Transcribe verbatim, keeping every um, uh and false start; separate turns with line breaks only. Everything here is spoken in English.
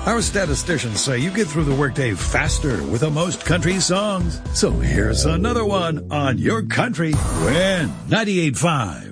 Our statisticians say you get through the workday faster with the most country songs. So here's another one on your country. Win ninety-eight point five.